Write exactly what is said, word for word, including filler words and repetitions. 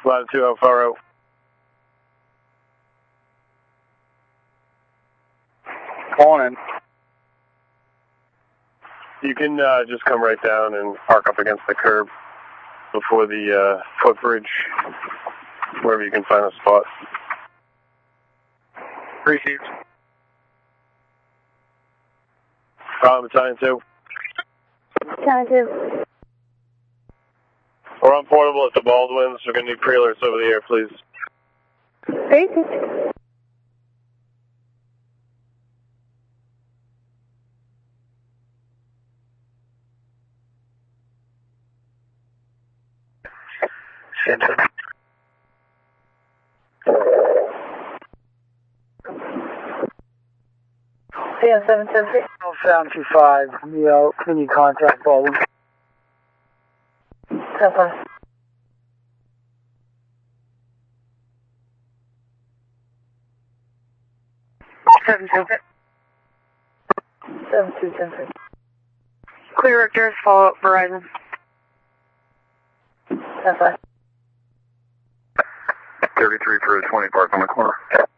Latitude Alfaro. Calling in. You can uh, just come right down and park up against the curb before the uh, footbridge, wherever you can find a spot. Received. Problem, Battalion two. Battalion two. We're on portable at the Baldwins. We're going to need pre-alerts over the air, please. Received. Center. C M seven seven six. seven two five, Neo, can you contact Baldwin? ten five. seven two six. seven two ten three. Clear Richter, follow up Verizon. ten five. thirty-three for a twenty park on the corner.